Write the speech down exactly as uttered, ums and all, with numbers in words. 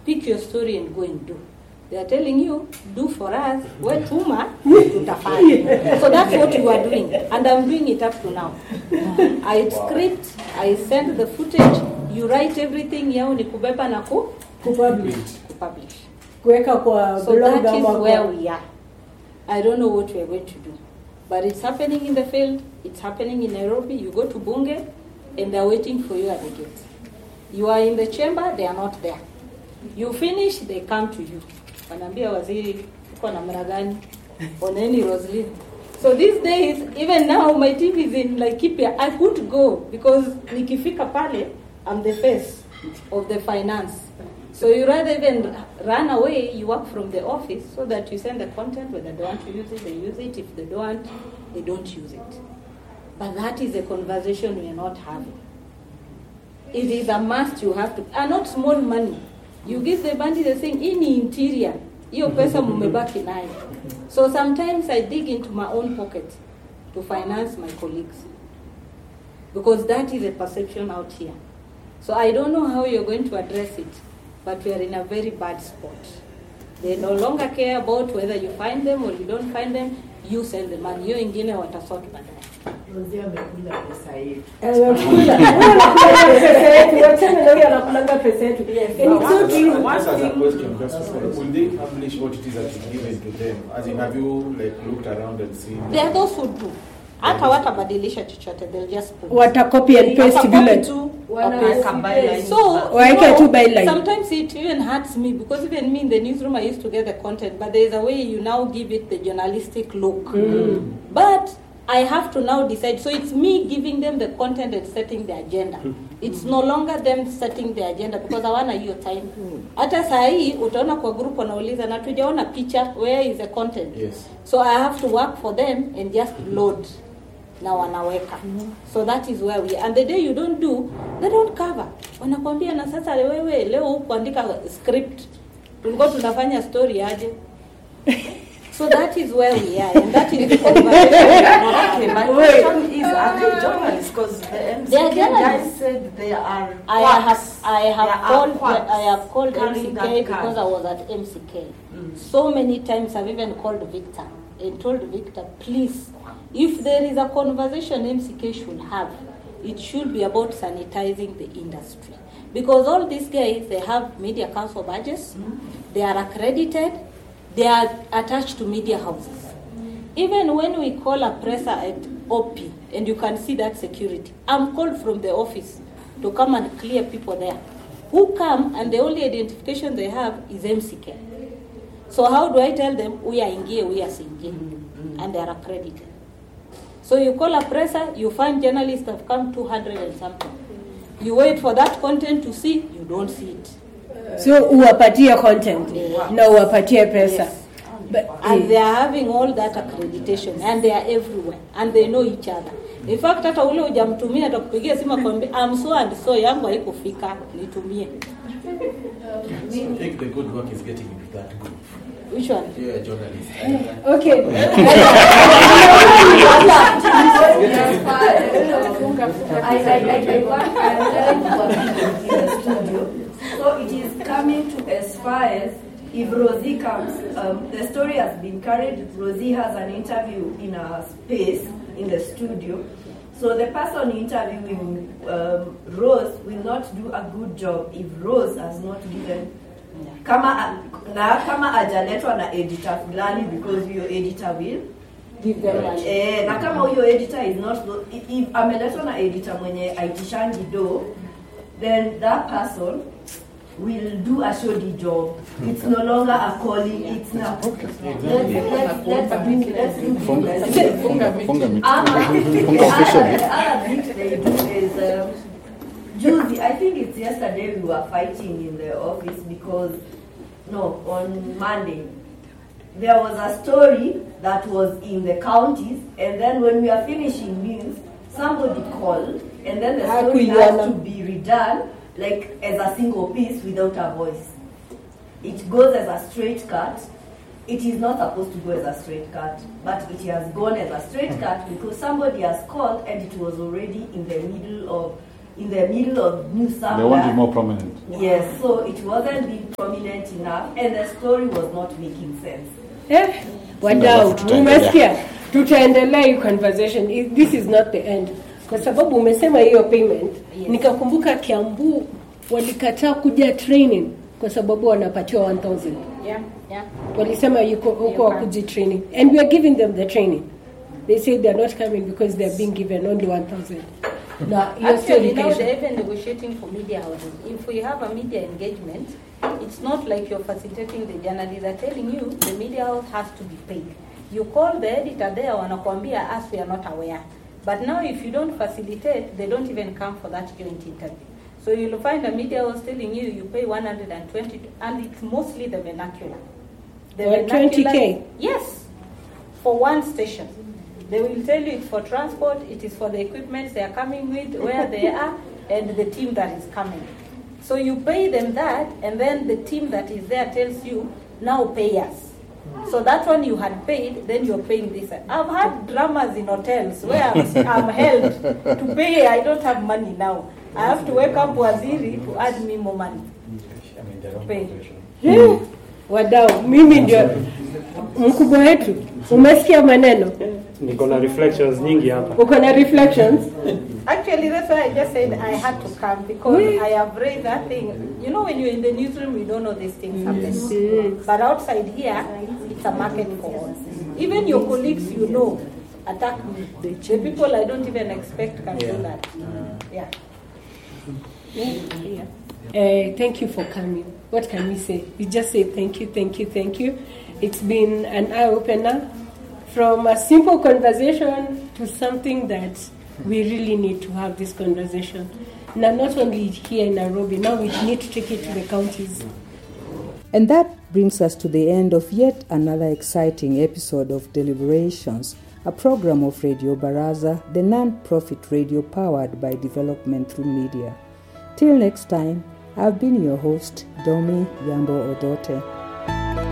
pick your story and go and do. They are telling you, do for us, we tuma, tutafanya. So that's what you are doing. And I'm doing it up to now. I script, I send the footage, you write everything, yao ni kubeba na ku, kupublish. Publish. Kuweka kwa so blog that is ama where kwa... we are. I don't know what we are going to do. But it's happening in the field, it's happening in Nairobi. You go to Bunge, and they're waiting for you at the gate. You are in the chamber, they are not there. You finish, they come to you. Wanambia waziri, uko na mara gani? Oneni Roslyn. So these days, even now, my team is in Laikipia. I couldn't go because nikifika pale, I'm the face of the finance. So you rather even run away, you work from the office so that you send the content. Whether they want to use it, they use it. If they don't want, they don't use it. But that is a conversation we are not having. It is a must you have to, and not small money. You give the bandit the thing in the interior, hiyo pesa mumebaki nayo. So sometimes I dig into my own pocket to finance my colleagues. Because that is a perception out here. So I don't know how you're going to address it, but we are in a very bad spot. They no longer care about whether you find them or you don't find them, you send the money. Hiyo ingine watasort baadaye. Rosie amekula pesa yetu. Anakula pesa yetu. Will they publish what it is that is given to them? As in, have you like looked around and seen? There are those who do. Hata watabadilisha chochote, they'll just put. Wata copy and paste vile. So, waeke tu byline. Sometimes it even hurts me because even me in the newsroom I used to get the content, but there is a way you now give it the journalistic look. Mm. But I have to now decide. So it's me giving them the content and setting the agenda. It's no longer them setting the agenda because I want your time. Hata saa hii utaona kwa group wanauliza na tujaona picha, where is the content? Yes. So I have to work for them and just load. Na wanaweka. Mm-hmm. So that is where we are. And the day you don't do, they don't cover. Wanakwambia na sasa wewe leo kuandika script. Tulikuwa tunafanya story aje. So that is where we are, and that is the conversation. Okay, my question is, are they journalists? Because the M C K guys said they are quacks. I have, I have they called, quacks. I have called M C K because card. I was at M C K. Mm. So many times I've even called Victor and told Victor, please, if there is a conversation M C K should have, it should be about sanitizing the industry. Because all these guys, they have media council badges, mm. they are accredited, they are attached to media houses. Even when we call a presser at O P, and you can see that security, I'm called from the office to come and clear people there. Who come, and the only identification they have is M C K. So how do I tell them, we are Ingie, we are Singie, mm-hmm. and they are accredited. So you call a presser, you find journalists have come two hundred and something. You wait for that content to see, you don't see it. So uwapatie content, yeah. na uwapatie pesa. Yes. But, and they are having all that accreditation, and they are everywhere, and they know each other. In fact, hata ule hujamtumia atakupigia simu kwambia, I'm so and so, yangu haikufika, nitumie. So I think the good work is getting into that group. Which one? You're a journalist. Okay. I, I, I, I work in the studio. So it is coming to as far as if Rosie comes, um, the story has been carried, Rosie has an interview in a space in the studio. So the person interviewing um, Rose will not do a good job if Rose has not given kama na kama ajaletwa na editor fulani, because your editor will give them money. Eh, na kama huyo editor is not, if, if ameletwa na editor mwenye aitishangi do, then that person will do a shoddy job. It's no longer a calling. It's not. Okay. Let's let's let's do let's do Funga meeting. The other thing they do is um, Judy. I think it's yesterday we were fighting in the office because no, on Monday there was a story that was in the counties, and then when we are finishing news, somebody called, and then the story has to be redone like as a single piece without a voice. It goes as a straight cut. It is not supposed to go as a straight cut, but it has gone as a straight cut because somebody has called and it was already in the middle of in the middle of news somewhere. They want it more prominent. Yes, so it wasn't being prominent enough and the story was not making sense. Eh, wadau, umesikia? Tutaendelea hii conversation. I- This is not the end. Kwa sababu umesema hiyo payment, Yes. nikakumbuka Kiambu walikataa kuja training kwa sababu wanapatiwa one thousand. Yeah, yeah. Walisema yuko huko You can't. wakuji training. And we are giving them the training. They say they are not coming because they are being given only one thousand. Now, you're still Actually, now education. they're even negotiating for media houses. If we have a media engagement, it's not like you're facilitating the journalists. They're telling you the media house has to be paid. You call the editor there, wanakuambia us, we are not aware. But now if you don't facilitate, they don't even come for that joint interview. So you'll find a media house telling you you pay one hundred twenty, and it's mostly the vernacular. The Or twenty K? Yes, for one station. They will tell you it's for transport, it is for the equipment they are coming with, where they are, and the team that is coming. So you pay them that, and then the team that is there tells you, now pay us. So that one you had paid, then you're paying this. I've had dramas in hotels where I'm, I'm held to pay. I don't have money now. I have to wake up Waziri to add me more money. I mean, they're not Pay. professional. Hmm. Wadau, mimi ndio mkubwa wetu. Umesikia maneno? Niko na reflections nyingi hapa. Uko na reflections? Actually, that's why I just said I had to come, because I have raised that thing. You know, when you're in the newsroom, you don't know these things happen. But outside here, it's a market for all. Even your colleagues, you know, attack me. The people I don't even expect can do that. Yeah. Uh, thank you for coming. What can we say? We just say thank you, thank you, thank you. It's been an eye-opener from a simple conversation to something that we really need to have this conversation. Now, not only here in Nairobi, now we need to take it to the counties. And that brings us to the end of yet another exciting episode of Deliberations, a program of Radio Baraza, the non-profit radio powered by development through media. Till next time, I've been your host, Domi Yambo Odote.